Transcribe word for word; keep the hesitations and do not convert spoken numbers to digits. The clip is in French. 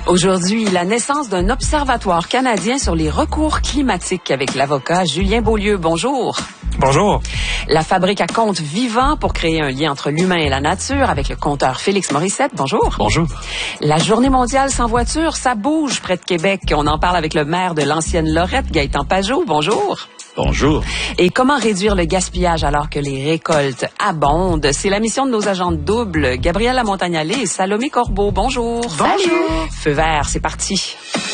Aujourd'hui, la naissance d'un observatoire canadien sur les recours climatiques avec l'avocat Julien Beaulieu. Bonjour. Bonjour. La fabrique à contes vivants pour créer un lien entre l'humain et la nature avec le conteur Félix Morissette. Bonjour. Bonjour. La journée mondiale sans voiture, ça bouge près de Québec. On en parle avec le maire de l'ancienne Lorette, Gaëtan Pajot. Bonjour. Bonjour. Et comment réduire le gaspillage alors que les récoltes abondent? C'est la mission de nos agents de double, Gabrielle Lamontagnalé et Salomé Corbeau. Bonjour. Bonjour. Feu vert, c'est parti.